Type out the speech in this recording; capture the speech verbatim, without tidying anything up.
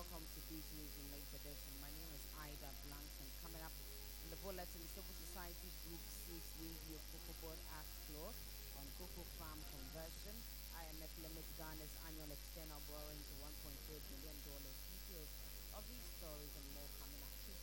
welcome to Beach News in late edition. My name is Ida Blanton. Coming up in the bulletin, Civil Society Group seeks review of Cocoa Board Act clause on cocoa farm conversion. I M F limits Ghana's